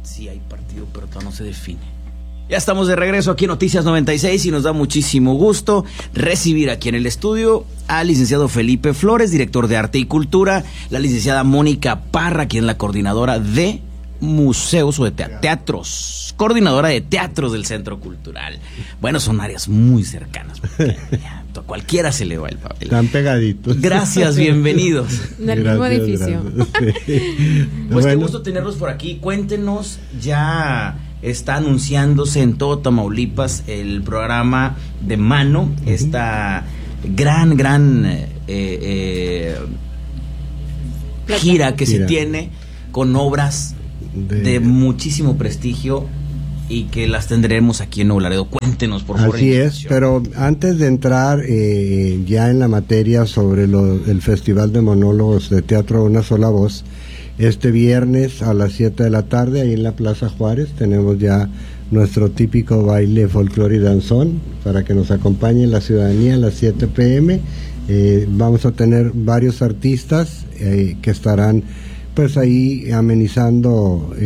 Sí hay partido, pero todavía no se define. Ya estamos de regreso aquí en Noticias 96 y nos da muchísimo gusto recibir aquí en el estudio al licenciado Felipe Flores, director de Arte y Cultura, la licenciada Mónica Parra, quien es la coordinadora de museos o de teatros, coordinadora de teatros del Centro Cultural. Bueno, son áreas muy cercanas, a cualquiera se le va el papel. Están pegaditos. Gracias, bienvenidos. Del mismo edificio. Sí. Pues qué gusto tenerlos por aquí. Cuéntenos, ya está anunciándose en todo Tamaulipas el programa de Mano, esta gran gira que se tiene con obras de muchísimo prestigio y que las tendremos aquí en Nuevo Laredo. Cuéntenos, por favor. Así es, pero antes de entrar ya en la materia sobre el Festival de Monólogos de Teatro a una sola voz, este viernes a las 7 de la tarde, ahí en la Plaza Juárez, tenemos ya nuestro típico baile folclore y danzón para que nos acompañe la ciudadanía a las 7 p.m. Vamos a tener varios artistas que estarán pues ahí amenizando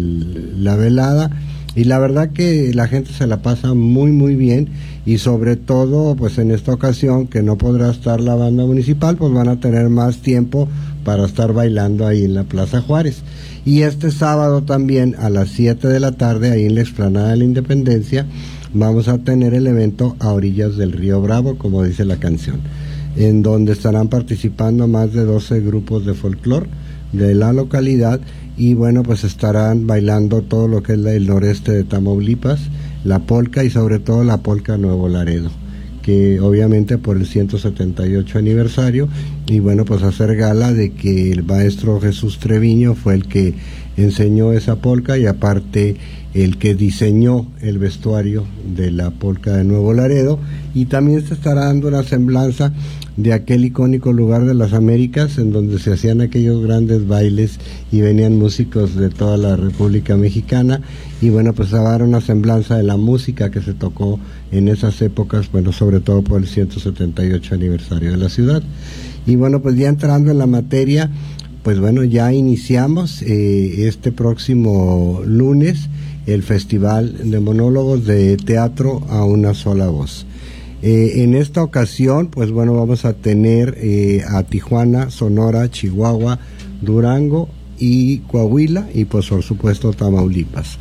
la velada, y la verdad que la gente se la pasa muy muy bien, y sobre todo pues en esta ocasión que no podrá estar la banda municipal, pues van a tener más tiempo para estar bailando ahí en la Plaza Juárez. Y este sábado también a las 7 de la tarde ahí en la Explanada de la Independencia vamos a tener el evento A Orillas del Río Bravo, como dice la canción, en donde estarán participando más de 12 grupos de folclore de la localidad, y bueno, pues estarán bailando todo lo que es el noreste de Tamaulipas, la polca y sobre todo la polca Nuevo Laredo, que obviamente por el 178 aniversario, y bueno, pues hacer gala de que el maestro Jesús Treviño fue el que enseñó esa polca, y aparte el que diseñó el vestuario de la polca de Nuevo Laredo, y también se estará dando una semblanza de aquel icónico lugar de las Américas en donde se hacían aquellos grandes bailes y venían músicos de toda la República Mexicana, y bueno, pues va a dar una semblanza de la música que se tocó en esas épocas, bueno, sobre todo por el 178 aniversario de la ciudad. Y bueno, pues ya entrando en la materia, pues bueno, ya iniciamos este próximo lunes el Festival de Monólogos de Teatro a una sola voz. En esta ocasión, pues bueno, vamos a tener a Tijuana, Sonora, Chihuahua, Durango y Coahuila, y pues por supuesto Tamaulipas.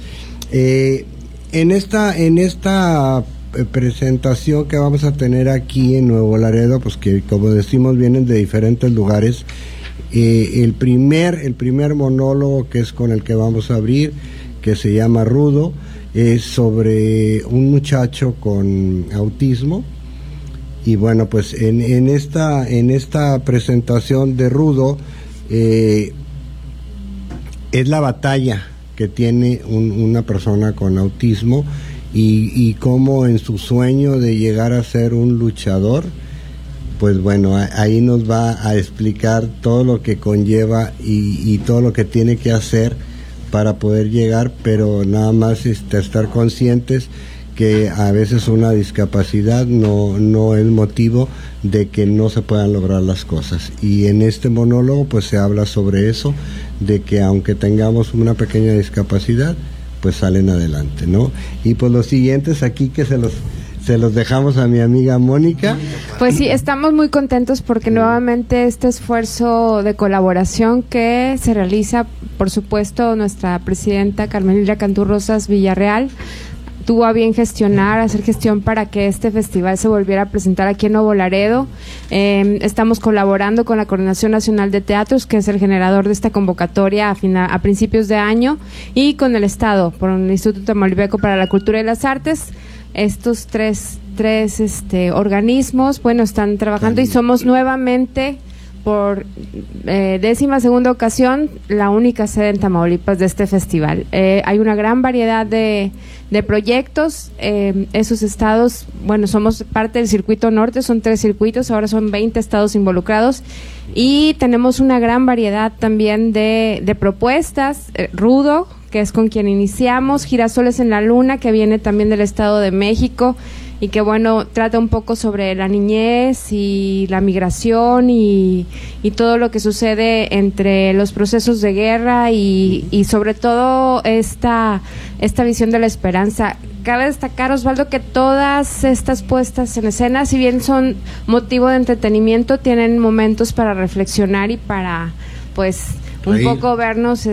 En esta presentación que vamos a tener aquí en Nuevo Laredo, pues que como decimos vienen de diferentes lugares, el primer monólogo que es con el que vamos a abrir, que se llama Rudo, es sobre un muchacho con autismo. Y bueno, pues en esta presentación de Rudo es la batalla que tiene una persona con autismo, y cómo en su sueño de llegar a ser un luchador, pues bueno, ahí nos va a explicar todo lo que conlleva y todo lo que tiene que hacer para poder llegar, pero nada más estar conscientes que a veces una discapacidad no es motivo de que no se puedan lograr las cosas. Y en este monólogo pues se habla sobre eso, de que aunque tengamos una pequeña discapacidad, pues salen adelante, ¿no? Y pues los siguientes aquí que se los dejamos a mi amiga Mónica. Pues sí, estamos muy contentos porque nuevamente este esfuerzo de colaboración que se realiza, por supuesto, nuestra presidenta Carmelita Cantú Rosas Villarreal tuvo a bien hacer gestión para que este festival se volviera a presentar aquí en Nuevo Laredo. Estamos colaborando con la Coordinación Nacional de Teatros, que es el generador de esta convocatoria a principios de año, y con el Estado, por el Instituto Tamaulipeco para la Cultura y las Artes. Estos tres organismos, bueno, están trabajando, y somos nuevamente por 12ª ocasión la única sede en Tamaulipas de este festival. Hay una gran variedad de proyectos. Esos estados, bueno, somos parte del circuito norte, son 3 circuitos, ahora son 20 estados involucrados, y tenemos una gran variedad también de propuestas. Rudo, que es con quien iniciamos, Girasoles en la Luna, que viene también del Estado de México, y que bueno, trata un poco sobre la niñez y la migración y todo lo que sucede entre los procesos de guerra y sobre todo esta visión de la esperanza. Cabe destacar, Osvaldo, que todas estas puestas en escena, si bien son motivo de entretenimiento, tienen momentos para reflexionar y para, pues, un poco vernos,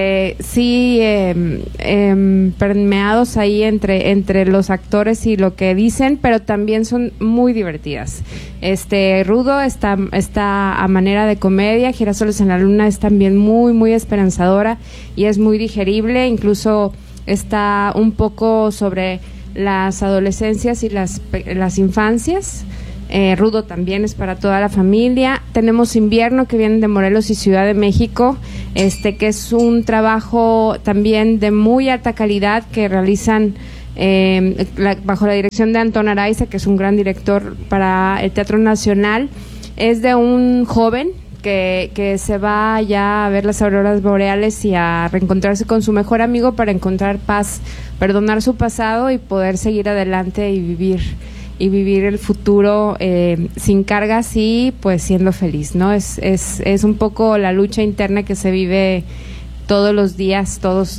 permeados ahí entre los actores y lo que dicen, pero también son muy divertidas. Rudo está a manera de comedia, Girasoles en la Luna es también muy, muy esperanzadora y es muy digerible, incluso está un poco sobre las adolescencias y las infancias. Rudo también es para toda la familia. Tenemos Invierno, que viene de Morelos y Ciudad de México, que es un trabajo también de muy alta calidad que realizan bajo la dirección de Antón Araiza, que es un gran director para el Teatro Nacional. Es de un joven que se va ya a ver las auroras boreales y a reencontrarse con su mejor amigo para encontrar paz, perdonar su pasado y poder seguir adelante y vivir el futuro sin cargas y pues siendo feliz, ¿no? Es un poco la lucha interna que se vive todos los días,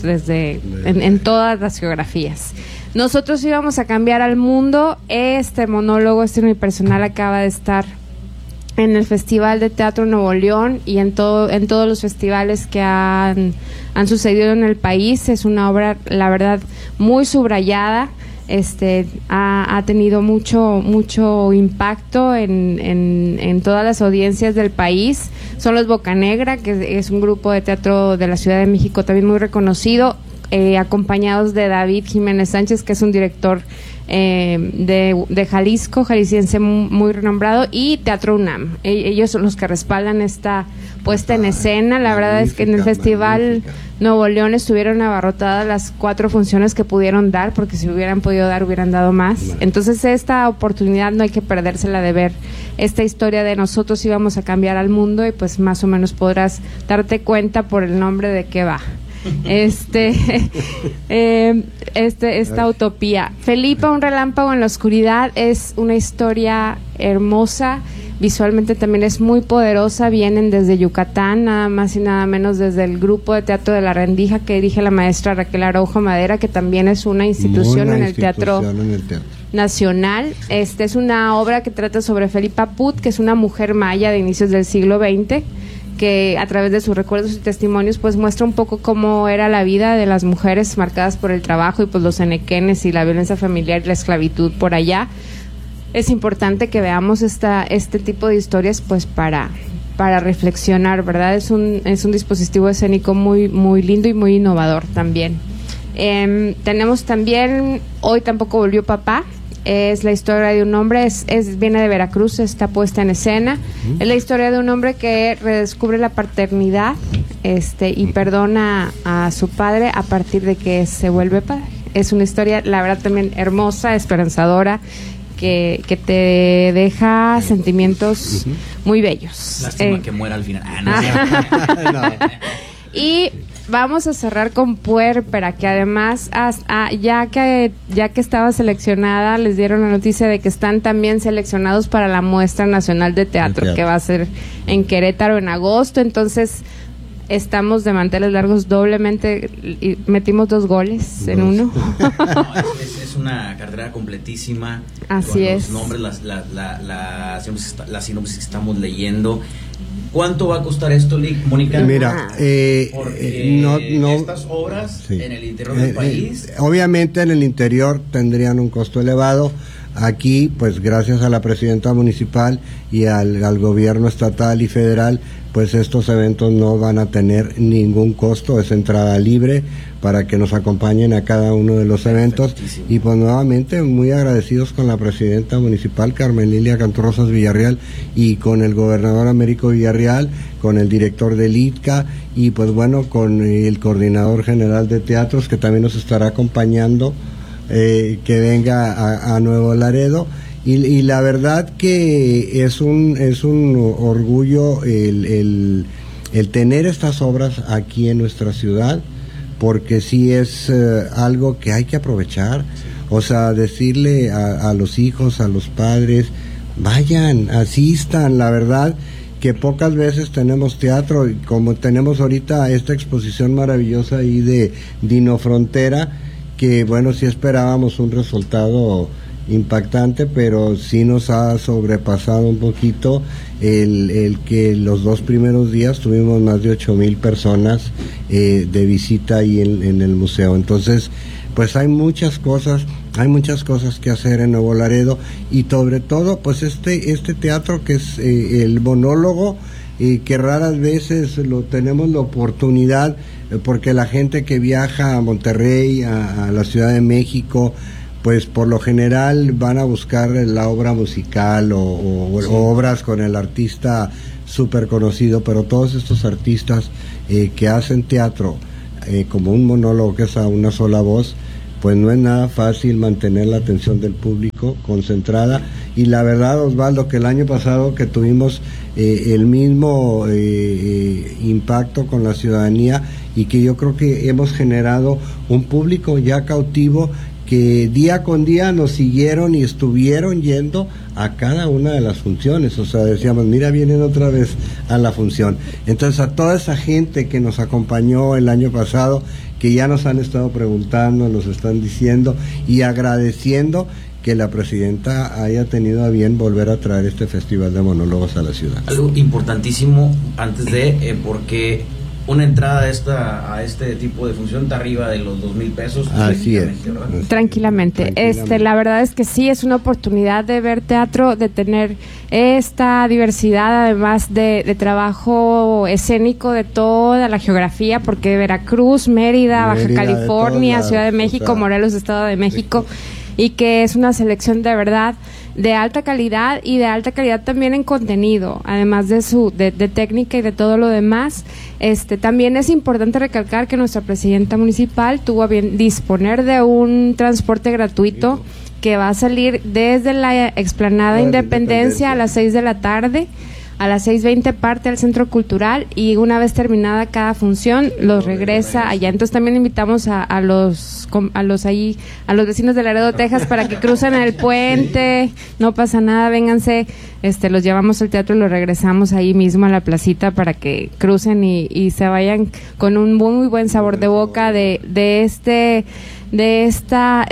en todas las geografías. Nosotros íbamos a cambiar al mundo. Este monólogo, unipersonal, acaba de estar en el Festival de Teatro Nuevo León y en todos los festivales que han sucedido en el país. Es una obra, la verdad, muy subrayada. Ha tenido mucho impacto en todas las audiencias del país. Son los Bocanegra, que es un grupo de teatro de la Ciudad de México también muy reconocido, acompañados de David Jiménez Sánchez, que es un director de Jalisco, jalisciense muy renombrado, y Teatro UNAM. Ellos son los que respaldan esta puesta en escena. La verdad es que en el Festival Nuevo León estuvieron abarrotadas las 4 funciones que pudieron dar, porque si hubieran podido dar, hubieran dado más. Entonces esta oportunidad no hay que perdérsela de ver esta historia de nosotros íbamos a cambiar al mundo, y pues más o menos podrás darte cuenta por el nombre de qué va. Esta utopía. Felipa, un relámpago en la oscuridad, es una historia hermosa, visualmente también es muy poderosa. Vienen desde Yucatán, nada más y nada menos desde el grupo de teatro de La Rendija, que dirige la maestra Raquel Araujo Madera, que también es una institución en el Teatro Nacional. Es una obra que trata sobre Felipa Put, que es una mujer maya de inicios del siglo XX, que a través de sus recuerdos y testimonios pues muestra un poco cómo era la vida de las mujeres marcadas por el trabajo y pues los enequenes y la violencia familiar y la esclavitud por allá. Es importante que veamos este tipo de historias pues para reflexionar, ¿verdad? Es un dispositivo escénico muy, muy lindo y muy innovador también. Tenemos también Hoy tampoco volvió papá. Es la historia de un hombre, viene de Veracruz, está puesta en escena. Es la historia de un hombre que redescubre la paternidad y perdona a su padre a partir de que se vuelve padre. Es una historia, la verdad, también hermosa, esperanzadora, que te deja sentimientos muy bellos. Lástima que muera al final. No. Y vamos a cerrar con Puérpera, que además, ya que estaba seleccionada, les dieron la noticia de que están también seleccionados para la Muestra Nacional de Teatro, que va a ser en Querétaro en agosto. Entonces, estamos de manteles largos doblemente, y metimos 2 goles en uno. No, es una carrera completísima. Así es. Los nombres, la sinopsis que estamos leyendo. ¿Cuánto va a costar esto, Mónica? Mira, estas obras en el interior del país. Obviamente en el interior tendrían un costo elevado. Aquí, pues gracias a la presidenta municipal y al gobierno estatal y federal, pues estos eventos no van a tener ningún costo, es entrada libre para que nos acompañen a cada uno de los eventos. Y pues nuevamente muy agradecidos con la presidenta municipal Carmen Lilia Cantú Rosas Villarreal y con el gobernador Américo Villarreal, con el director del ITCA y pues bueno, con el coordinador general de teatros, que también nos estará acompañando, que venga a Nuevo Laredo. Y la verdad que es un orgullo el tener estas obras aquí en nuestra ciudad, porque sí es algo que hay que aprovechar. O sea, decirle a los hijos, a los padres, vayan, asistan, la verdad que pocas veces tenemos teatro, y como tenemos ahorita esta exposición maravillosa ahí de Dino Frontera, que bueno, sí esperábamos un resultado impactante, pero sí nos ha sobrepasado un poquito el que los 2 primeros días tuvimos más de 8,000 personas de visita ahí en el museo. Entonces, pues hay muchas cosas que hacer en Nuevo Laredo, y sobre todo pues este teatro que es el monólogo, que raras veces tenemos la oportunidad, porque la gente que viaja a Monterrey, a la Ciudad de México, pues por lo general van a buscar la obra musical o sí, obras con el artista súper conocido, pero todos estos artistas que hacen teatro como un monólogo que es a una sola voz, pues no es nada fácil mantener la atención del público concentrada. Y la verdad, Osvaldo, que el año pasado que tuvimos el mismo impacto con la ciudadanía, y que yo creo que hemos generado un público ya cautivo, que día con día nos siguieron y estuvieron yendo a cada una de las funciones. O sea, decíamos, mira, vienen otra vez a la función. Entonces, a toda esa gente que nos acompañó el año pasado, que ya nos han estado preguntando, nos están diciendo y agradeciendo que la presidenta haya tenido a bien volver a traer este festival de monólogos a la ciudad. Algo importantísimo antes de, porque una entrada a este tipo de función está arriba de los 2,000 pesos. Así es. Tranquilamente. La verdad es que sí, es una oportunidad de ver teatro, de tener esta diversidad, además de trabajo escénico de toda la geografía, porque Veracruz, Mérida, Baja California, Ciudad de México, Morelos, Estado de México, y que es una selección de verdad de alta calidad, y de alta calidad también en contenido, además de técnica y de todo lo demás. También es importante recalcar que nuestra presidenta municipal tuvo a bien disponer de un transporte gratuito que va a salir desde la explanada Independencia a las 6 de la tarde. A las 6:20 parte al Centro Cultural, y una vez terminada cada función los regresa allá. Entonces también invitamos a los vecinos de Laredo, Texas, para que crucen el puente. No pasa nada, vénganse, los llevamos al teatro y los regresamos ahí mismo a la placita para que crucen y se vayan con un muy buen sabor de boca de esta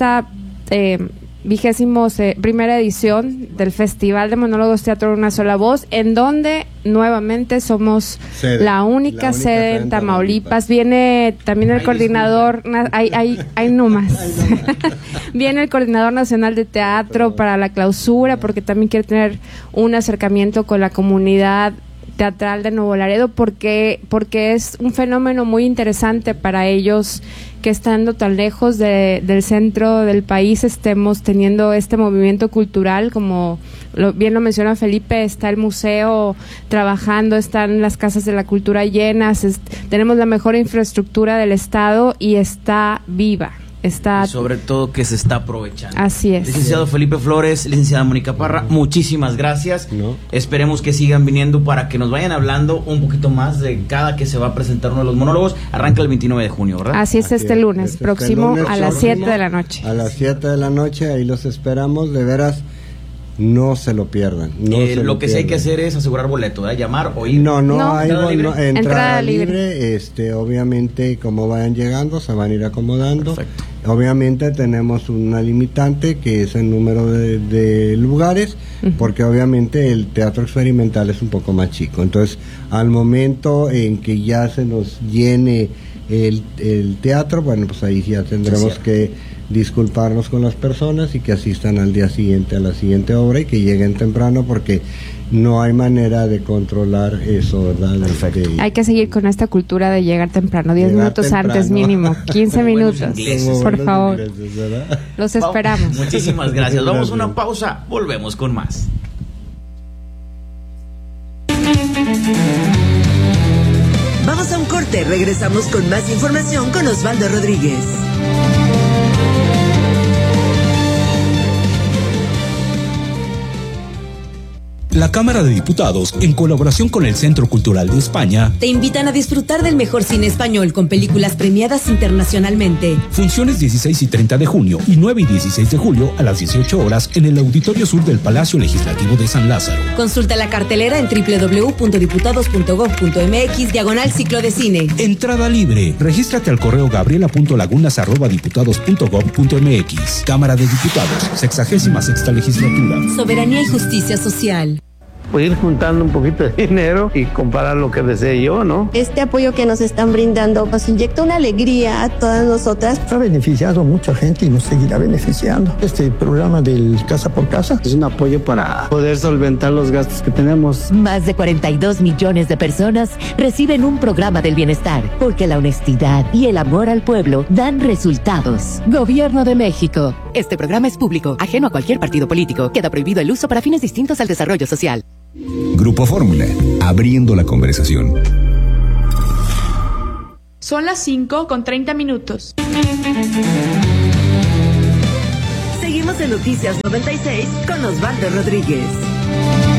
21ª edición del Festival de Monólogos Teatro de una sola voz, en donde nuevamente somos la única sede en Tamaulipas. Viene también el coordinador, hay no más. Viene el coordinador nacional de teatro para la clausura, porque también quiere tener un acercamiento con la comunidad teatral de Nuevo Laredo, porque es un fenómeno muy interesante para ellos, que estando tan lejos del centro del país estemos teniendo este movimiento cultural. Como bien lo menciona Felipe, está el museo trabajando, están las casas de la cultura llenas, tenemos la mejor infraestructura del estado y está viva. Y sobre todo que se está aprovechando. Así es. Licenciado Felipe Flores, licenciada Mónica Parra, muchísimas gracias. Esperemos que sigan viniendo para que nos vayan hablando un poquito más de cada que se va a presentar uno de los monólogos. Arranca el 29 de junio, ¿verdad? Así es, lunes próximo a las 7 de la noche. A las 7 de la noche, ahí los esperamos, de veras. No se lo pierdan. Lo que sí hay que hacer es asegurar boleto, llamar o ir. No hay entrada libre. Obviamente, como vayan llegando, se van a ir acomodando. Perfecto. Obviamente tenemos una limitante, que es el número de lugares, porque obviamente el teatro experimental es un poco más chico. Entonces, al momento en que ya se nos llene el teatro, bueno, pues ahí ya tendremos que disculparnos con las personas y que asistan al día siguiente a la siguiente obra, y que lleguen temprano, porque no hay manera de controlar eso, ¿verdad? Perfecto. Hay que seguir con esta cultura de llegar temprano, 10 minutos antes mínimo, 15 minutos, por favor. Los esperamos. Muchísimas gracias. Vamos a una pausa, volvemos con más. Vamos a un corte, regresamos con más información con Osvaldo Rodríguez. La Cámara de Diputados, en colaboración con el Centro Cultural de España, te invitan a disfrutar del mejor cine español con películas premiadas internacionalmente. Funciones 16 y 30 de junio y 9 y 16 de julio a las 18 horas en el Auditorio Sur del Palacio Legislativo de San Lázaro. Consulta la cartelera en www.diputados.gov.mx/ciclo de cine. Entrada libre. Regístrate al correo gabriela.lagunas@diputados.gov.mx. Cámara de Diputados, 66ª Legislatura. Soberanía y justicia social. Pues ir juntando un poquito de dinero y comparar lo que desee yo, ¿no? Este apoyo que nos están brindando nos inyecta una alegría a todas nosotras. Ha beneficiado a mucha gente y nos seguirá beneficiando. Este programa del Casa por Casa es un apoyo para poder solventar los gastos que tenemos. Más de 42 millones de personas reciben un programa del bienestar, porque la honestidad y el amor al pueblo dan resultados. Gobierno de México. Este programa es público, ajeno a cualquier partido político. Queda prohibido el uso para fines distintos al desarrollo social. Grupo Fórmula, abriendo la conversación. Son las 5:30. Seguimos en Noticias 96 con Osvaldo Rodríguez.